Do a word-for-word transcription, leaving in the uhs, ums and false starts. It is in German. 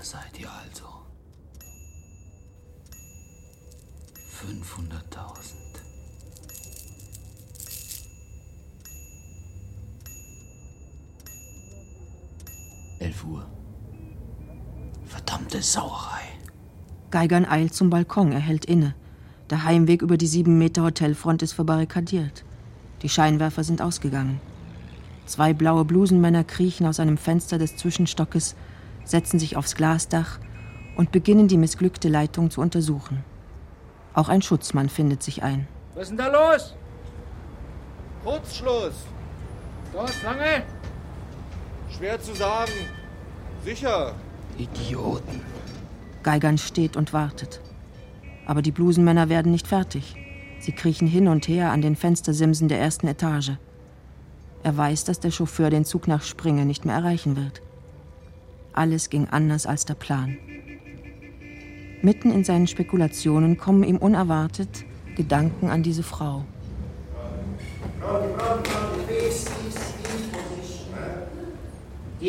seid ihr also. fünfhunderttausend. Elf Uhr. Verdammte Sauerei. Geigern eilt zum Balkon, er hält inne. Der Heimweg über die sieben Meter Hotelfront ist verbarrikadiert. Die Scheinwerfer sind ausgegangen. Zwei blaue Blusenmänner kriechen aus einem Fenster des Zwischenstockes, setzen sich aufs Glasdach und beginnen, die missglückte Leitung zu untersuchen. Auch ein Schutzmann findet sich ein. Was ist denn da los? Kurzschluss. Dauert's lange? Schwer zu sagen. Sicher. Idioten. Geigern steht und wartet. Aber die Blusenmänner werden nicht fertig. Sie kriechen hin und her an den Fenstersimsen der ersten Etage. Er weiß, dass der Chauffeur den Zug nach Springe nicht mehr erreichen wird. Alles ging anders als der Plan. Mitten in seinen Spekulationen kommen ihm unerwartet Gedanken an diese Frau.